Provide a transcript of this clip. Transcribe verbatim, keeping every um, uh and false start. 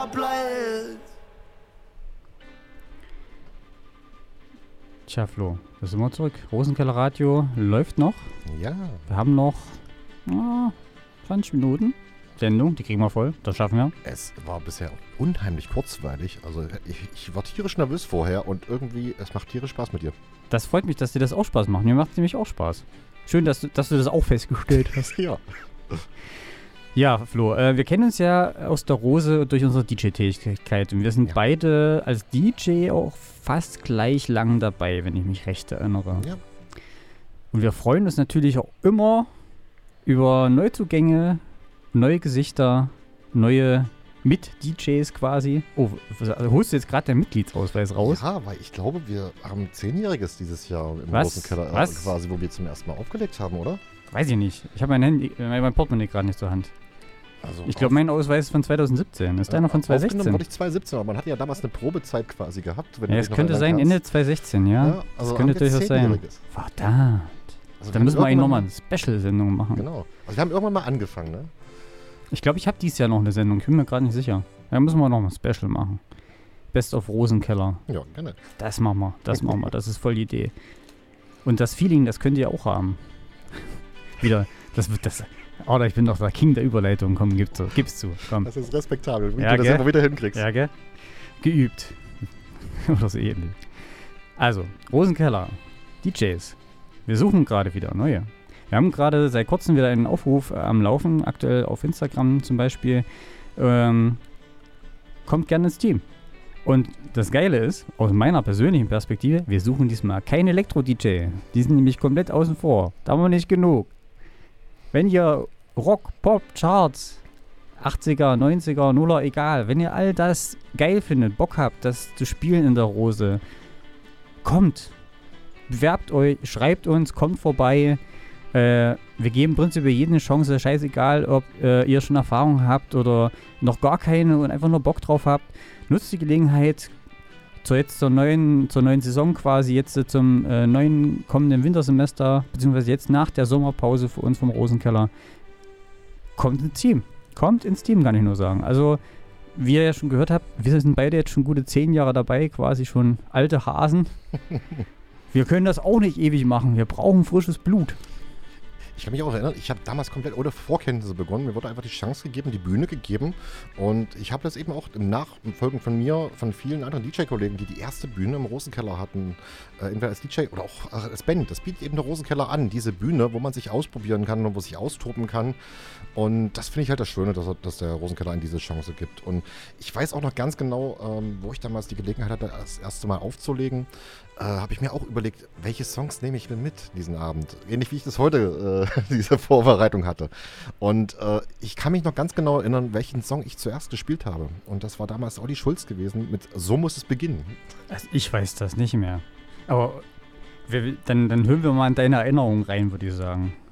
Tja, Flo, da sind wir zurück. Rosenkeller Radio läuft noch. Ja. Wir haben noch oh, zwanzig Minuten Sendung, die kriegen wir voll, das schaffen wir. Es war bisher unheimlich kurzweilig. Also ich, ich war tierisch nervös vorher und irgendwie, es macht tierisch Spaß mit dir. Das freut mich, dass dir das auch Spaß macht. Mir macht es nämlich auch Spaß. Schön, dass du, dass du das auch festgestellt hast. Ja. Ja, Flo, äh, wir kennen uns ja aus der Rose durch unsere D J-Tätigkeit und wir sind Ja. beide als D J auch fast gleich lang dabei, wenn ich mich recht erinnere. Ja. Und wir freuen uns natürlich auch immer über Neuzugänge, neue Gesichter, neue Mit-D Js quasi. Oh, also holst du jetzt gerade deinen Mitgliedsausweis raus? Ja, weil ich glaube, wir haben Zehnjähriges dieses Jahr im Was? Rosenkeller äh, Was? quasi, wo wir zum ersten Mal aufgelegt haben, oder? Weiß ich nicht. Ich habe mein Handy, äh, mein Portemonnaie gerade nicht zur Hand. Also Ich glaube, mein Ausweis ist von zwanzig siebzehn. Ist deiner von zwanzig Aufgenommen sechzehn? wurde ich zwanzig siebzehn, aber man hatte ja damals eine Probezeit quasi gehabt. Wenn Ja, du es dich noch könnte erinnern sein, Ende kannst. zwanzig sechzehn, ja. Ja, also das könnte haben wir durchaus sein. Zehnjähriges. Verdammt. Also Da wir müssen haben wir eigentlich nochmal irgendwann- eine Special-Sendung machen. Genau. Also wir haben irgendwann mal angefangen, ne? Ich glaube, ich habe dieses Jahr noch eine Sendung. Ich bin mir gerade nicht sicher. Da müssen wir noch mal ein Special machen. Best of Rosenkeller. Ja, gerne. Das machen wir. Das machen wir. Das ist voll die Idee. Und das Feeling, das könnt ihr auch haben. Wieder. Das wird das. Oh, ich bin doch der King der Überleitung. Komm, gib zu. Gib's zu. Komm. Das ist respektabel, wie Ja, du das gell? immer wieder hinkriegst. Ja, gell? Geübt. Oder so ähnlich. Also, Rosenkeller. D Js. Wir suchen gerade wieder neue. Wir haben gerade seit kurzem wieder einen Aufruf äh, am Laufen, aktuell auf Instagram zum Beispiel. Ähm, kommt gerne ins Team. Und das Geile ist, aus meiner persönlichen Perspektive, wir suchen diesmal kein Elektro-D J. Die sind nämlich komplett außen vor. Da haben wir nicht genug. Wenn ihr Rock, Pop, Charts, achtziger, neunziger, Nuller, egal, wenn ihr all das geil findet, Bock habt, das zu spielen in der Rose, kommt. Bewerbt euch, schreibt uns, kommt vorbei. Äh, wir geben prinzipiell jedem eine Chance, scheißegal, ob äh, ihr schon Erfahrung habt oder noch gar keine und einfach nur Bock drauf habt. Nutzt die Gelegenheit zur, jetzt zur, neuen, zur neuen Saison quasi, jetzt äh, zum äh, neuen kommenden Wintersemester, beziehungsweise jetzt nach der Sommerpause für uns vom Rosenkeller. Kommt ins Team. Kommt ins Team, kann ich nur sagen. Also, wie ihr ja schon gehört habt, wir sind beide jetzt schon gute zehn Jahre dabei, quasi schon alte Hasen. Wir können das auch nicht ewig machen. Wir brauchen frisches Blut. Ich kann mich auch erinnern, ich habe damals komplett ohne Vorkenntnisse begonnen. Mir wurde einfach die Chance gegeben, die Bühne gegeben. Und ich habe das eben auch im Nachfolgen von mir, von vielen anderen D J-Kollegen, die die erste Bühne im Rosenkeller hatten, äh, entweder als D J oder auch äh, als Band. Das bietet eben der Rosenkeller an, diese Bühne, wo man sich ausprobieren kann und wo sich austoben kann. Und das finde ich halt das Schöne, dass, er, dass der Rosenkeller einen diese Chance gibt. Und ich weiß auch noch ganz genau, ähm, wo ich damals die Gelegenheit hatte, das erste Mal aufzulegen, äh, habe ich mir auch überlegt, welche Songs nehme ich denn mit diesen Abend? Ähnlich wie ich das heute, äh, diese Vorbereitung hatte. Und äh, ich kann mich noch ganz genau erinnern, welchen Song ich zuerst gespielt habe. Und das war damals Olli Schulz gewesen mit So muss es beginnen. Also ich weiß das nicht mehr. Aber wir, dann, dann hören wir mal in deine Erinnerung rein, würde ich sagen.